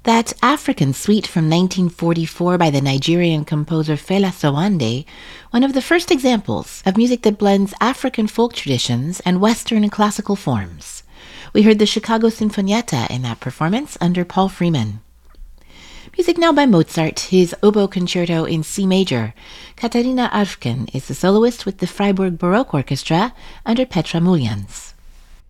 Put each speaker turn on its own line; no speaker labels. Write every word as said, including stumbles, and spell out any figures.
That African suite from nineteen forty-four by the Nigerian composer Fela Sowande, one of the first examples of music that blends African folk traditions and Western classical forms. We heard the Chicago Sinfonietta in that performance under Paul Freeman. Music now by Mozart, his oboe concerto in C major. Katarina Arfken is the soloist with the Freiburg Baroque Orchestra under Petra Muljans.